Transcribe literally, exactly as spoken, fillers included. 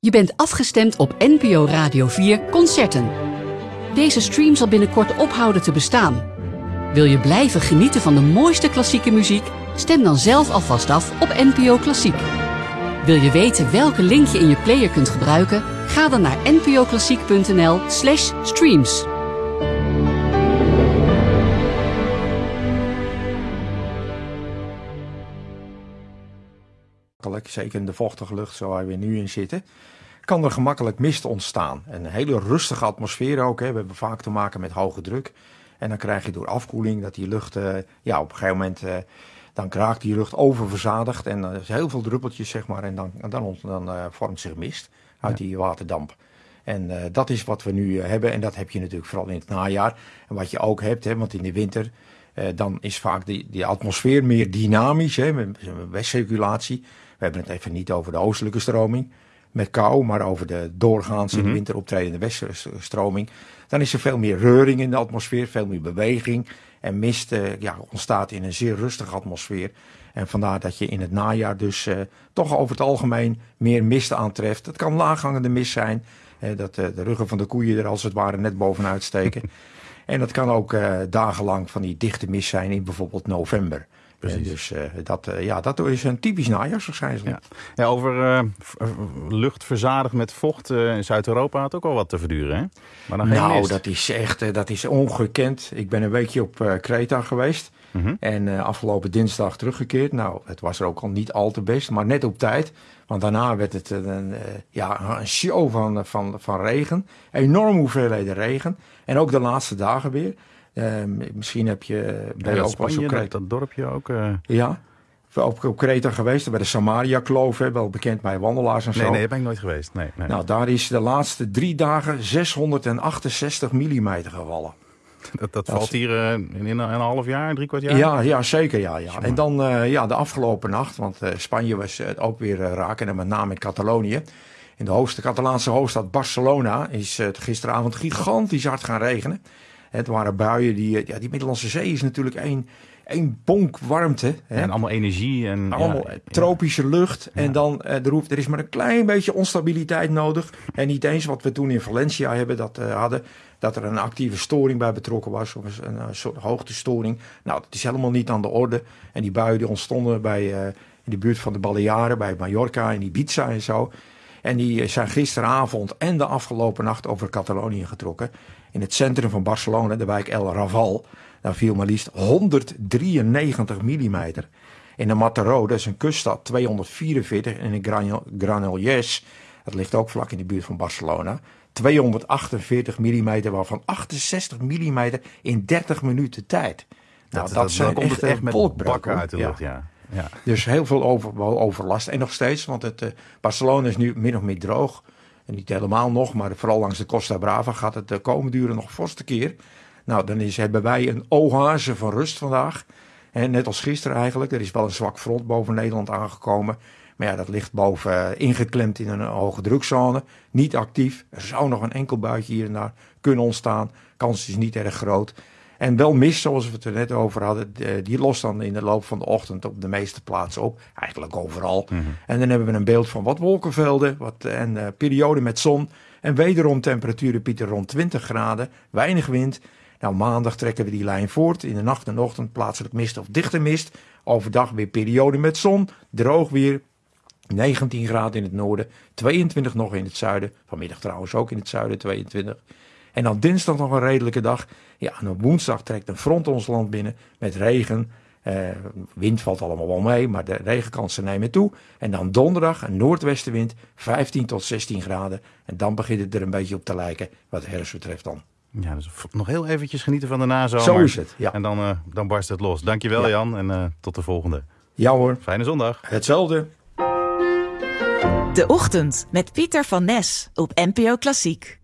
Je bent afgestemd op N P O Radio vier Concerten. Deze stream zal binnenkort ophouden te bestaan. Wil je blijven genieten van de mooiste klassieke muziek? Stem dan zelf alvast af op N P O Klassiek. Wil je weten welke link je in je player kunt gebruiken? Ga dan naar npoklassiek.nl slash streams. Zeker in de vochtige lucht zoals we nu in zitten, kan er gemakkelijk mist ontstaan. Een hele rustige atmosfeer ook. Hè. We hebben vaak te maken met hoge druk. En dan krijg je door afkoeling dat die lucht, uh, ja, op een gegeven moment, uh, dan kraakt die lucht oververzadigd. En er is heel veel druppeltjes, zeg maar. En dan, dan, dan uh, vormt zich mist uit ja. die waterdamp. En uh, dat is wat we nu uh, hebben. En dat heb je natuurlijk vooral in het najaar. En wat je ook hebt, hè, want in de winter, uh, dan is vaak die, die atmosfeer meer dynamisch, hè, met westcirculatie. We hebben het even niet over de oostelijke stroming met kou, maar over de doorgaans in de winter optredende weststroming. Dan is er veel meer reuring in de atmosfeer, veel meer beweging. En mist uh, ja, ontstaat in een zeer rustige atmosfeer. En vandaar dat je in het najaar dus uh, toch over het algemeen meer mist aantreft. Het kan laaghangende mist zijn, uh, dat uh, de ruggen van de koeien er als het ware net bovenuit steken. En dat kan ook uh, dagenlang van die dichte mist zijn in bijvoorbeeld november. Precies. Dus uh, dat, uh, ja, dat is een typisch najaarsverschijnsel. Ja. Ja, over uh, lucht verzadigd met vocht uh, in Zuid-Europa had ook al wat te verduren, hè? Maar dan geen nou, mist. dat is echt uh, dat is ongekend. Ik ben een weekje op uh, Kreta geweest. Mm-hmm. En uh, afgelopen dinsdag teruggekeerd. Nou, het was er ook al niet al te best, maar net op tijd. Want daarna werd het uh, een, uh, ja, een show van, van, van regen. Enorme hoeveelheden regen. En ook de laatste dagen weer. Uh, misschien heb je bij ja, ook Spanje, op Kreta. Dat, dat dorpje ook. Uh... Ja, op, op Kreta geweest, bij de Samaria-kloof, wel bekend bij wandelaars en zo. Nee, nee, daar ben ik nooit geweest. Nee, nee. Nou, daar is de laatste drie dagen zeshonderdachtenzestig millimeter gevallen. Dat, dat valt hier uh, in een, een half jaar, drie kwart jaar? Ja, ja zeker. Ja, ja. En dan uh, ja, de afgelopen nacht, want uh, Spanje was uh, ook weer uh, raak, en met name in Catalonië. In de hoogste Catalaanse hoofdstad Barcelona is uh, gisteravond gigantisch hard gaan regenen. Het waren buien, die, ja, die Middellandse Zee is natuurlijk één, één bonk warmte. Hè. En allemaal energie. En, allemaal ja, tropische lucht. Ja. En dan, uh, er, hoeft, er is maar een klein beetje onstabiliteit nodig. En niet eens wat we toen in Valencia hebben, dat, uh, hadden, dat er een actieve storing bij betrokken was. Of een, een soort hoogtestoring. Nou, dat is helemaal niet aan de orde. En die buien die ontstonden bij, uh, in de buurt van de Balearen, bij Mallorca en Ibiza en zo. En die zijn gisteravond en de afgelopen nacht over Catalonië getrokken. In het centrum van Barcelona, de wijk El Raval, daar viel maar liefst honderddrieënnegentig millimeter. In de Mataró, dat is een kuststad, tweehonderdvierenveertig. En in Granollers, dat ligt ook vlak in de buurt van Barcelona, tweehonderdachtenveertig millimeter, waarvan achtenzestig millimeter in dertig minuten tijd. Nou, dat, dat, dat zijn komt echt, het echt met wolkbreuk, bakken uit de lucht, ja. ja. Ja. Dus heel veel over, overlast. En nog steeds, want het, uh, Barcelona is nu min of meer droog. En niet helemaal nog, maar vooral langs de Costa Brava gaat het uh, komen duren nog forste keer. Nou, dan is, hebben wij een oase van rust vandaag. En net als gisteren eigenlijk. Er is wel een zwak front boven Nederland aangekomen. Maar ja, dat ligt boven uh, ingeklemd in een hoge drukzone. Niet actief. Er zou nog een enkel buitje hier en daar kunnen ontstaan. Kans is niet erg groot. En wel mist, zoals we het er net over hadden, die lost dan in de loop van de ochtend op de meeste plaatsen op. Eigenlijk overal. Mm-hmm. En dan hebben we een beeld van wat wolkenvelden wat, en uh, periode met zon. En wederom temperaturen pieten rond twintig graden, weinig wind. Nou, maandag trekken we die lijn voort. In de nacht en ochtend plaatselijk mist of dichte mist. Overdag weer periode met zon, droog weer. negentien graden in het noorden, tweeëntwintig nog in het zuiden. Vanmiddag trouwens ook in het zuiden, tweeëntwintig. En dan dinsdag nog een redelijke dag. Ja, en op woensdag trekt een front ons land binnen met regen. Uh, wind valt allemaal wel mee, maar de regenkansen nemen toe. En dan donderdag een noordwestenwind, vijftien tot zestien graden. En dan begint het er een beetje op te lijken wat de herfst betreft dan. Ja, dus nog heel eventjes genieten van de nazomer. Zo is het, ja. En dan, uh, dan barst het los. Dankjewel, ja. Jan, en uh, tot de volgende. Ja hoor. Fijne zondag. Hetzelfde. De Ochtend met Pieter van Nes op N P O Klassiek.